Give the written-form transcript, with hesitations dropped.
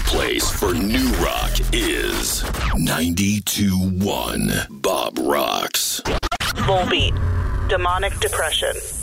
place for new rock is 92.1 Bob Rocks. Volbeat, Demonic Depression.